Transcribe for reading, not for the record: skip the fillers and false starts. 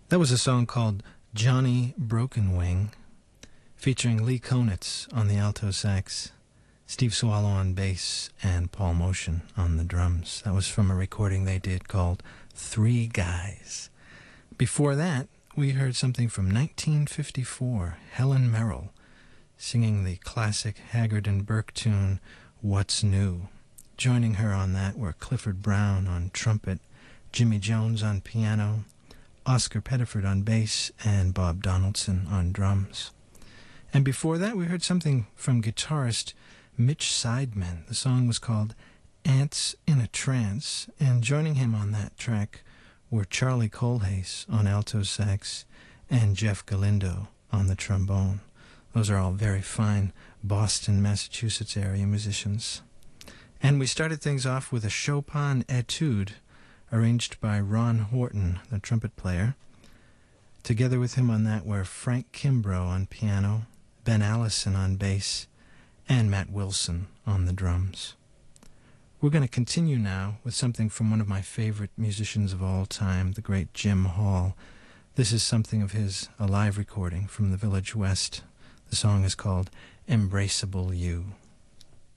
That was a song called Johnny Broken Wing, featuring Lee Konitz on the alto sax, Steve Swallow on bass, and Paul Motion on the drums. That was from a recording they did called Three Guys. Before that, we heard something from 1954, Helen Merrill, singing the classic Haggard and Burke tune, What's New? Joining her on that were Clifford Brown on trumpet, Jimmy Jones on piano, Oscar Pettiford on bass, and Bob Donaldson on drums. And before that, we heard something from guitarist Mitch Seidman. The song was called Ants in a Trance, and joining him on that track were Charlie Colhase on alto sax and Jeff Galindo on the trombone. Those are all very fine Boston, Massachusetts area musicians. And we started things off with a Chopin etude arranged by Ron Horton, the trumpet player. Together with him on that were Frank Kimbrough on piano, Ben Allison on bass, and Matt Wilson on the drums. We're going to continue now with something from one of my favorite musicians of all time, the great Jim Hall. This is something of his, a live recording from the Village West. The song is called Embraceable You.